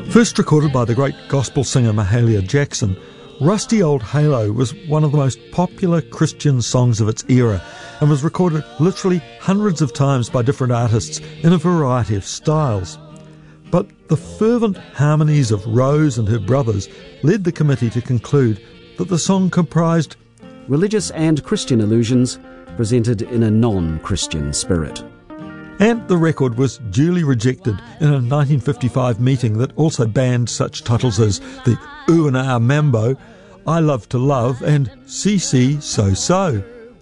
First recorded by the great gospel singer Mahalia Jackson, Rusty Old Halo was one of the most popular Christian songs of its era and was recorded literally hundreds of times by different artists in a variety of styles. But the fervent harmonies of Rose and her brothers led the committee to conclude that the song comprised religious and Christian allusions presented in a non-Christian spirit. And the record was duly rejected in a 1955 meeting that also banned such titles as the Ooh and Ah Mambo, I Love to Love and CC So So.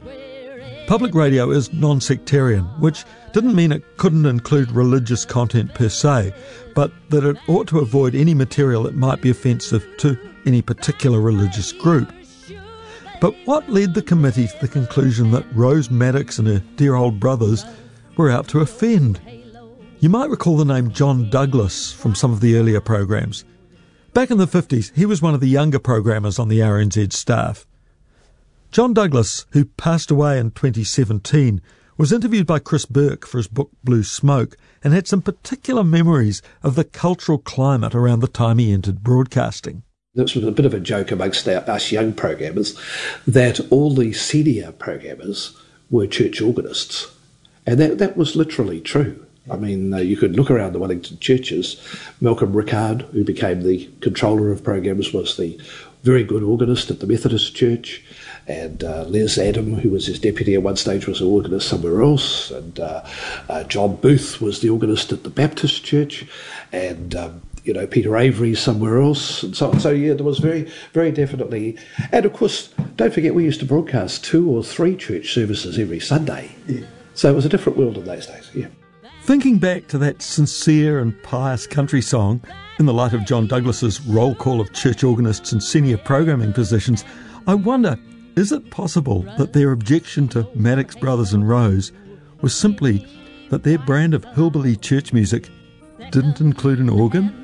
Public radio is non-sectarian, which didn't mean it couldn't include religious content per se, but that it ought to avoid any material that might be offensive to any particular religious group. But what led the committee to the conclusion that Rose Maddox and her dear old brothers were out to offend? You might recall the name John Douglas from some of the earlier programs. Back in the 50s, he was one of the younger programmers on the RNZ staff. John Douglas, who passed away in 2017, was interviewed by Chris Burke for his book Blue Smoke and had some particular memories of the cultural climate around the time he entered broadcasting. This was a bit of a joke amongst us young programmers that all the senior programmers were church organists. And that was literally true. I mean, you could look around the Wellington churches. Malcolm Rickard, who became the controller of programs, was the very good organist at the Methodist Church. And Les Adam, who was his deputy at one stage, was an organist somewhere else. And John Booth was the organist at the Baptist Church. And, Peter Avery somewhere else, and so on. So, yeah, there was very, very definitely... And, of course, don't forget, we used to broadcast 2 or 3 church services every Sunday. Yeah. So it was a different world in those days, yeah. Thinking back to that sincere and pious country song, in the light of John Douglas's roll call of church organists in senior programming positions, I wonder, is it possible that their objection to Maddox Brothers and Rose was simply that their brand of hillbilly church music didn't include an organ?